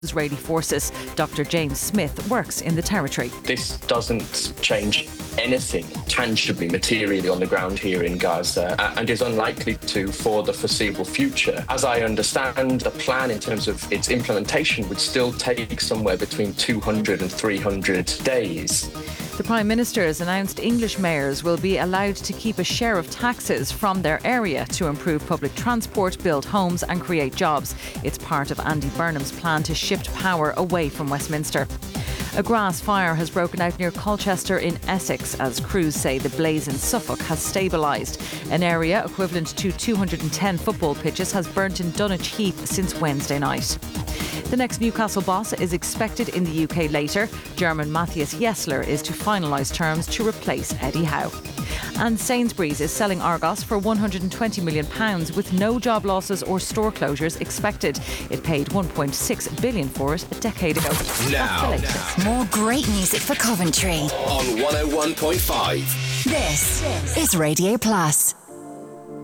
Israeli forces. Dr. James Smith works in the territory. This doesn't change anything tangibly, materially on the ground here in Gaza, and is unlikely to for the foreseeable future. As I understand, the plan in terms of its implementation would still take somewhere between 200 and 300 days. The Prime Minister has announced English mayors will be allowed to keep a share of taxes from their area to improve public transport, build homes and create jobs. It's part of Andy Burnham's plan to shift power away from Westminster. A grass fire has broken out near Colchester in Essex as crews say the blaze in Suffolk has stabilised. An area equivalent to 210 football pitches has burnt in Dunwich Heath since Wednesday night. The next Newcastle boss is expected in the UK later. German Matthias Jessler is to finalise terms to replace Eddie Howe. And Sainsbury's is selling Argos for £120 million with no job losses or store closures expected. It paid £1.6 billion for it a decade ago. Now. More great music for Coventry On 101.5. This is Radio Plus.